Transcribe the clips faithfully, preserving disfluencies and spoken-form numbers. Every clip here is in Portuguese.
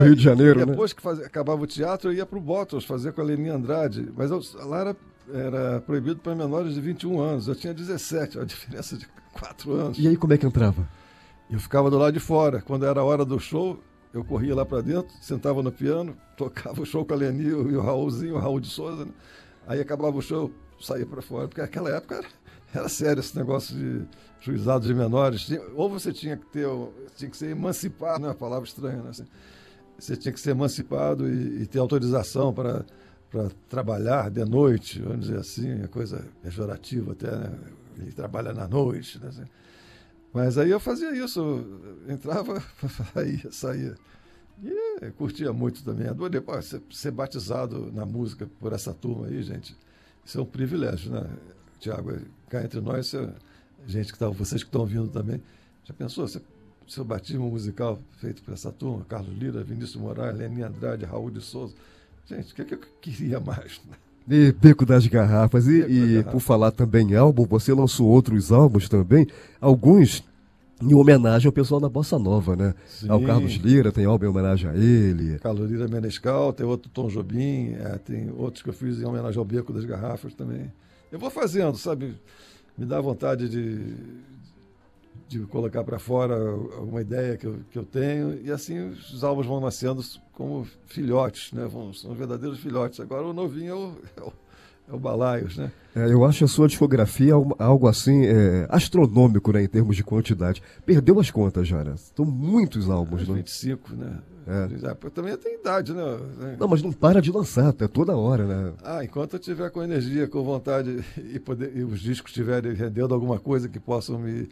Rio de Janeiro, Depois né? que fazia, acabava o teatro, eu ia para o Bottles fazer com a Leni Andrade. Mas eu, lá era, era proibido para menores de vinte e um anos. Eu tinha dezessete, a diferença de quatro anos. E aí como é que entrava? Eu ficava do lado de fora. Quando era a hora do show, eu corria lá para dentro, sentava no piano, tocava o show com a Leni e o Raulzinho, o Raul de Souza, né? Aí acabava o show, saía para fora. Porque naquela época era, era sério esse negócio de juizados de menores. Tinha, ou você tinha que ter, tinha que ser emancipado, não é uma palavra estranha, né? Assim, você tinha que ser emancipado e, e ter autorização para para trabalhar de noite, vamos dizer assim, é coisa pejorativa até, né? Ele trabalha na noite, né? Assim. Mas aí eu fazia isso, eu entrava, saía, saía. E eu curtia muito também. Adorei, pô, ser, ser batizado na música por essa turma aí, gente, isso é um privilégio, né, Tiago? Cá entre nós, você, gente que tá, vocês que estão ouvindo também, já pensou, você, seu batismo musical feito por essa turma, Carlos Lira, Vinícius Moraes, Leni Andrade, Raul de Souza, gente, o que, que eu queria mais, né? E Beco das Garrafas. E, Beco das e Garrafas. por falar também em álbum, você lançou outros álbuns também, alguns em homenagem ao pessoal da Bossa Nova, né? Sim. Ao Carlos Lira, tem álbum em homenagem a ele. Carlos Lira Menescal, tem outro Tom Jobim, é, tem outros que eu fiz em homenagem ao Beco das Garrafas também. Eu vou fazendo, sabe? Me dá vontade de, de colocar para fora alguma ideia que eu, que eu tenho, e assim os álbuns vão nascendo como filhotes, né? Vão, são verdadeiros filhotes. Agora o novinho é o, é o, é o Balaios, né? É, eu acho a sua discografia algo, algo assim é, astronômico, né, em termos de quantidade. Perdeu as contas já, né? São muitos álbuns, né? vinte e cinco, né? É. É, também tem idade, né? Não, mas não para de lançar, até toda hora, né? Ah, enquanto eu tiver com energia, com vontade e, poder, e os discos estiverem rendendo alguma coisa que possam me,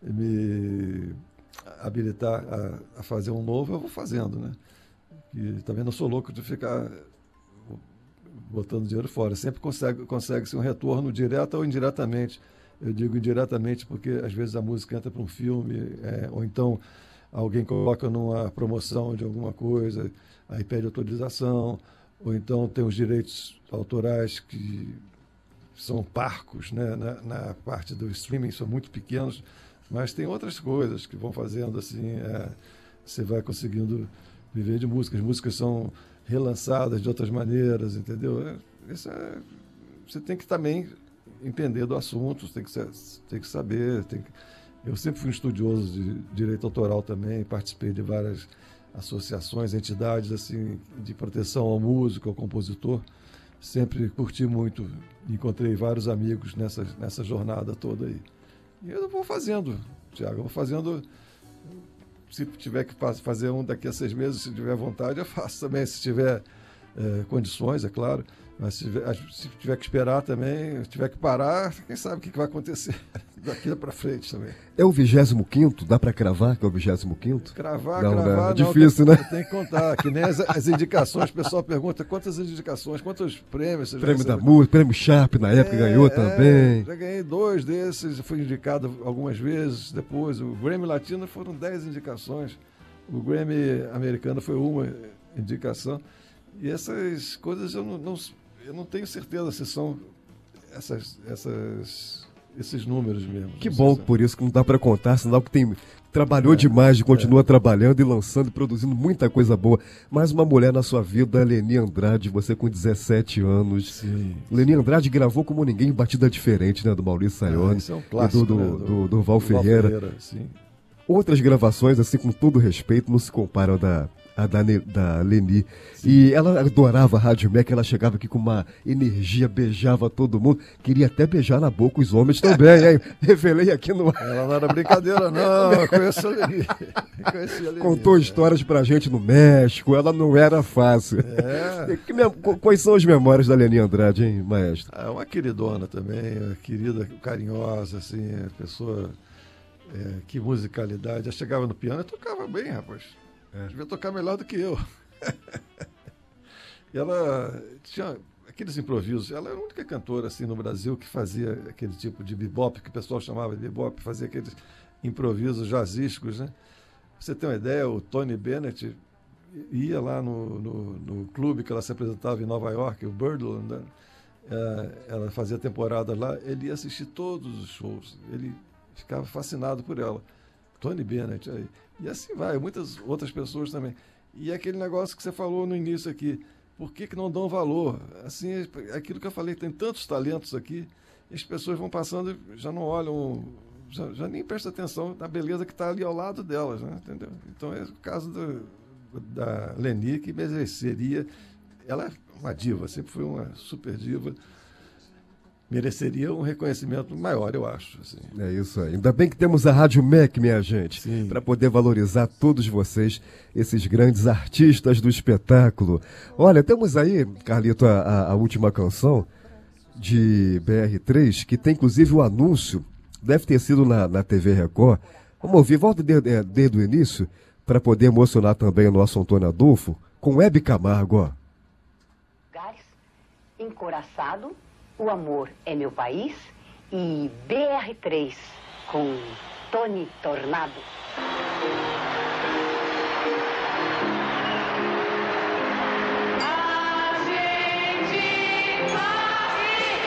me habilitar a, a fazer um novo, eu vou fazendo, né? E também não sou louco de ficar botando dinheiro fora. Sempre consegue, consegue-se um retorno direto ou indiretamente. Eu digo indiretamente porque às vezes a música entra para um filme, é, ou então alguém coloca numa promoção de alguma coisa, aí pede autorização, ou então tem os direitos autorais que são parcos, né, na, na parte do streaming, são muito pequenos, mas tem outras coisas que vão fazendo assim, é, você vai conseguindo viver de música. As músicas são relançadas de outras maneiras, entendeu? É, isso é, você tem que também entender do assunto, tem que, tem que saber, tem que... Eu sempre fui um estudioso de direito autoral também, participei de várias associações, entidades assim, de proteção ao músico, ao compositor. Sempre curti muito, encontrei vários amigos nessa, nessa jornada toda aí. E eu vou fazendo, Tiago, eu vou fazendo. Se tiver que fazer um daqui a seis meses, se tiver vontade, eu faço também, se tiver é, condições, é claro. Mas se tiver, se tiver que esperar também, se tiver que parar, quem sabe o que vai acontecer daqui para frente também. É o vigésimo quinto? Dá para cravar que é o vigésimo quinto? Cravar, não, cravar, não. É não, difícil, tem, né? Tem que contar, que nem as, as indicações, o pessoal pergunta quantas indicações, quantos prêmios. Prêmio da música, prêmio Sharp na época é, ganhou também. É, já ganhei dois desses, fui indicado algumas vezes depois. O Grammy Latino foram dez indicações, o Grammy americano foi uma indicação. E essas coisas eu não, não eu não tenho certeza se são essas, essas, esses números mesmo. Que bom, se por isso que não dá para contar, sinal que tem, trabalhou é, demais e continua é. trabalhando e lançando e produzindo muita coisa boa. Mais uma mulher na sua vida, Leni Andrade, você com dezessete anos. Sim, Leni Andrade gravou como ninguém, batida diferente, né, do Maurício Sayone, ah, é um clássico, e do, do, né, do, do, do Val Ferreira. Val Ferreira, sim. Outras gravações, assim, com todo respeito, não se comparam da... a da, da Leni. Sim. E ela adorava a Rádio Mac, ela chegava aqui com uma energia, beijava todo mundo, queria até beijar na boca os homens também, hein? Revelei aqui no... Ela não era brincadeira, não, eu conheço a Leni. Conheci a Leni. Contou é. histórias pra gente no México, ela não era fácil. É. Que, quais são as memórias da Leni Andrade, hein, maestro? É uma queridona também, uma querida, carinhosa, assim, pessoa... É, que musicalidade. Ela chegava no piano e tocava bem, rapaz. É. Devia tocar melhor do que eu. E ela tinha aqueles improvisos. Ela era a única cantora assim, no Brasil que fazia aquele tipo de bebop, que o pessoal chamava de bebop, fazia aqueles improvisos jazzísticos, né? Pra você ter uma ideia, o Tony Bennett ia lá no, no, no clube que ela se apresentava em Nova York, o Birdland, né? É, ela fazia temporada lá, ele ia assistir todos os shows. Ele ficava fascinado por ela. Tony Bennett aí. E assim vai, muitas outras pessoas também. E é aquele negócio que você falou no início aqui, por que, que não dão valor? Assim, é aquilo que eu falei, tem tantos talentos aqui, e as pessoas vão passando e já não olham, já, já nem prestam atenção na beleza que está ali ao lado delas, né? Entendeu? Então é o caso do, da Leni, que mereceria, ela é uma diva, sempre foi uma super diva, mereceria um reconhecimento maior, eu acho. Assim. É isso aí. Ainda bem que temos a Rádio M E C, minha gente, para poder valorizar todos vocês, esses grandes artistas do espetáculo. Olha, temos aí, Carlito, a, a, a última canção de B R três, que tem inclusive o anúncio, deve ter sido na, na T V Record. Vamos ouvir, volta desde, desde o início, para poder emocionar também o nosso Antônio Adolfo, com Hebe Camargo, ó. Encoraçado, O Amor é Meu País e B R três com Tony Tornado.